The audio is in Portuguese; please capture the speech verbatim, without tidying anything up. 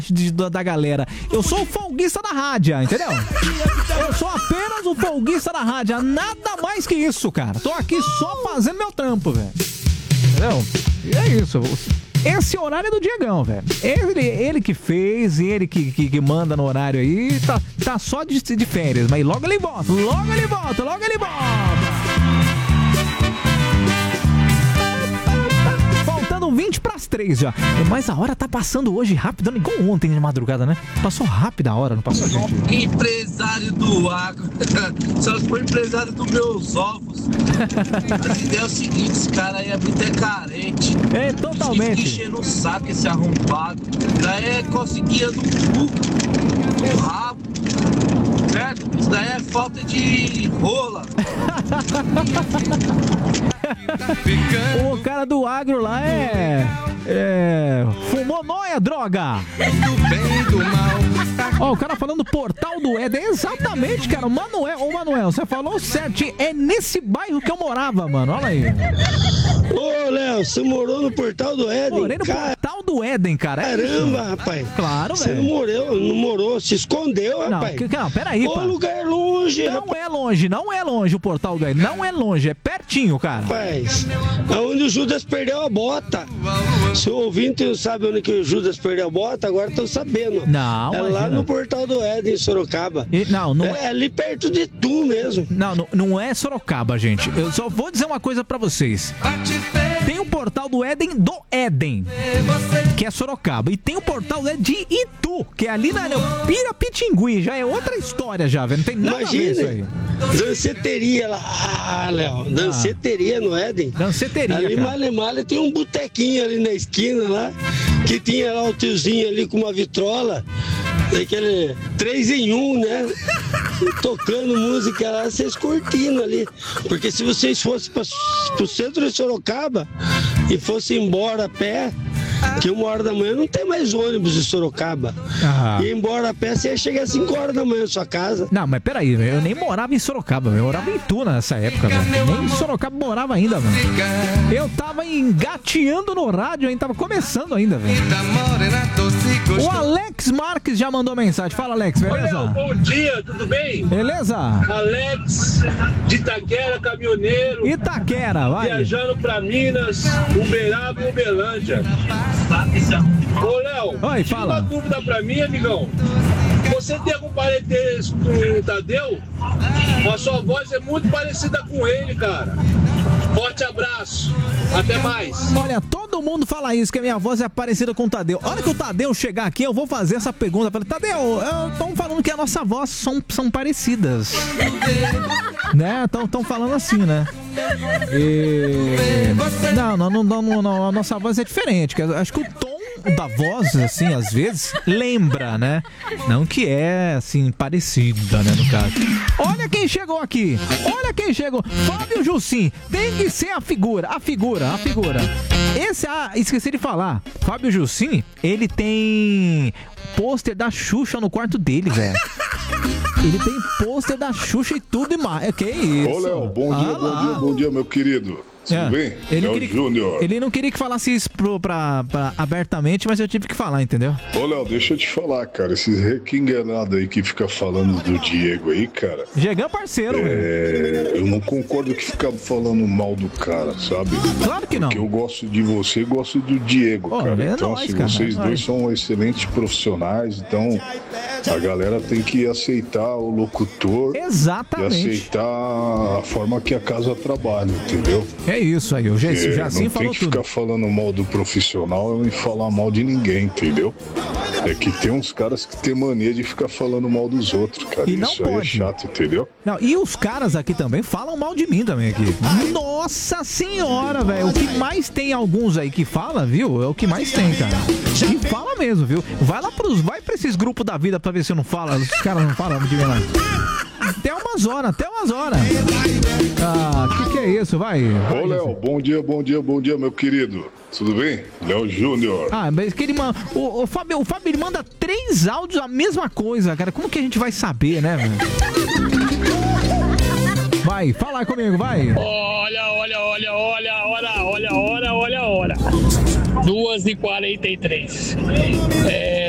de, da, da galera. Eu sou o folguista da rádio, entendeu? Eu sou apenas o folguista da rádio. Nada mais que isso, cara. Tô aqui só fazendo meu trampo, velho. Entendeu? E é isso. Esse horário é do Diegão, velho. Ele, ele que fez, ele que, que, que manda no horário aí. Tá, tá só de, de férias, mas logo ele volta. Logo ele volta, logo ele volta. vinte para as três já. Mas a hora tá passando hoje rápido, igual ontem de madrugada, né? Passou rápido a hora, não passou, gente? Empresário do agro. Só foi empresário dos meus ovos. A ideia é o seguinte, esse cara aí é muito é carente. É, totalmente. Fica enchendo o saco esse arrombado. Daí é conseguia do cu, do rabo. Certo? Isso daí é falta de rola. O cara do agro lá é... É... Fumou nóia, droga! Do bem, do mal. Ó, oh, o cara falando Portal do Éden. Exatamente, cara. O Manuel, ô Manuel, você falou certo. É nesse bairro que eu morava, mano. Olha aí. Ô, Léo, você morou no Portal do Éden? Morei no cara... Portal do Éden, cara. É Caramba, isso? rapaz. Claro, velho. Você não morou, não morou, se escondeu, não, rapaz. Que, não, peraí, Ô, pá. lugar longe, Não rapaz. é longe, não é longe o Portal do Éden. Não é longe, é pertinho, cara. Rapaz, aonde o Judas perdeu a bota. Se o ouvinte não sabe onde que o Judas perdeu a bota, agora estão sabendo. Não, é imagina. lá no Portal do Éden, em Sorocaba. E, não, não é, é ali perto de tu mesmo. Não, não, não é Sorocaba, gente. Eu só vou dizer uma coisa pra vocês. Tem o Portal do Éden do Éden, que é Sorocaba. E tem o Portal do Éden de Itu, que é ali na Pirapitingui. Já é outra história já, velho. Não tem nada Imagina, a ver isso aí. Danceteria lá. Ah, Léo, danceteria ah. no Éden. Danceteria, ali, cara. male, male, tem um botequinho ali na esquina lá, que tinha lá o tiozinho ali com uma vitrola, daquele três em um, né? Tocando música lá, vocês curtindo ali. Porque se vocês fossem para o centro de Sorocaba e fossem embora a pé, que uma hora da manhã não tem mais ônibus em Sorocaba. Ah. E embora a pé, você ia chegar às cinco horas da manhã na sua casa. Não, mas peraí, velho. Eu nem morava em Sorocaba, véio. Eu morava em Itu nessa época, velho. Nem em Sorocaba morava ainda, velho. Eu tava engateando no rádio ainda, tava começando ainda, velho. O Alex Marques já mandou mensagem. Fala, Alex, beleza? Olha, bom dia, tudo bem? Beleza? Alex, de Itaquera, caminhoneiro. Itaquera, vai. Viajando pra Minas, Uberaba e Uberlândia. Ô, Léo, Oi, fala. Uma dúvida pra mim, amigão. Você tem algum parentesco com o Tadeu? A sua voz é muito parecida com ele, cara. Forte abraço. Até mais. Olha, todo mundo fala isso, que a minha voz é parecida com o Tadeu. A hora que o Tadeu chegar aqui, eu vou fazer essa pergunta pra ele. Tadeu, estão falando que a nossa voz são, são parecidas. Né? Estão falando assim, né? E... Não, não, não, não, não, a nossa voz é diferente. Acho que o tom da voz, assim, às vezes, lembra, né? Não que é, assim, parecida, né, no caso. Olha quem chegou aqui! Olha quem chegou! Fábio Jussim, tem que ser a figura, a figura, a figura. Esse, ah, esqueci de falar, Fábio Jussim, ele tem pôster da Xuxa no quarto dele, velho. Ele tem pôster da Xuxa e tudo e mais. Que isso? Ô, Léo, bom dia, ah, bom dia, bom dia, meu querido. Tudo é. bem? Ele, Léo queria, Júnior. ele não queria que falasse isso pro, pra, pra, abertamente, mas eu tive que falar, entendeu? Ô, Léo, deixa eu te falar, cara. Esses requinganados aí que fica falando do Diego aí, cara. Diego é parceiro, é... Eu não concordo que fica falando mal do cara, sabe? Claro que não. Porque eu gosto de você e gosto do Diego, oh, cara. É então, nóis, assim, cara, vocês é dois são excelentes profissionais, então a galera tem que aceitar o locutor. Exatamente. E aceitar a forma que a casa trabalha, entendeu? É isso aí, o Jacinho já assim falou tudo. Não tem que ficar falando mal do profissional e falar mal de ninguém, entendeu? É que tem uns caras que tem mania de ficar falando mal dos outros, cara. E não Isso pode. aí é chato, entendeu? Não, e os caras aqui também falam mal de mim também aqui. Nossa senhora, velho. O que mais tem alguns aí que fala, viu? É o que mais tem, cara. E fala mesmo, viu? Vai lá pros, vai pra esses grupos da vida pra ver se não fala. Os caras não falam de mim lá. Até umas horas, até umas horas. Ah, que que é isso? Vai. vai Ô, Léo, bom dia, bom dia, bom dia, meu querido. Tudo bem? Léo Júnior. Ah, mas que ele manda. O, o, Fábio, o Fábio ele manda três áudios a mesma coisa, cara. Como que a gente vai saber, né, velho? Vai, fala comigo, vai. Olha, olha, olha, olha, olha, olha, olha, olha, olha. duas e quarenta e três.